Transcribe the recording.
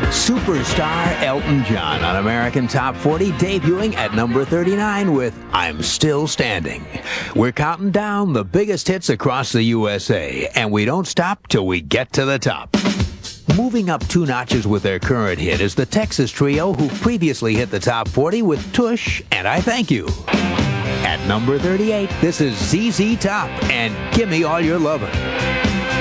Superstar Elton John on American Top 40, debuting at number 39 with I'm Still Standing. We're counting down the biggest hits across the USA, and we don't stop till we get to the top. Moving up 2 notches with their current hit is the Texas trio who previously hit the top 40 with Tush and I Thank You. At number 38, this is ZZ Top and Gimme All Your Lovin'.